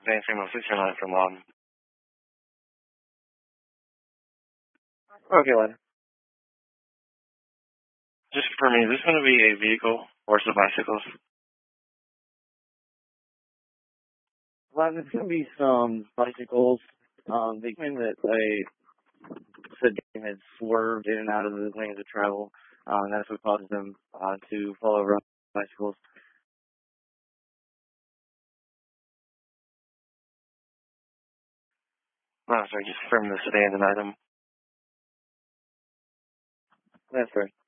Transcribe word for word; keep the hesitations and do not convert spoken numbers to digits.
Van Three One Six Line from um. Okay, Len. Just for me, is this going to be a vehicle or some bicycles? Well, there's going to be some bicycles. Um, they claim that a sedan had swerved in and out of the lanes of travel. Um, and that's what caused them uh, to fall over on bicycles. No, sorry, just confirm the sedan and item. That's right.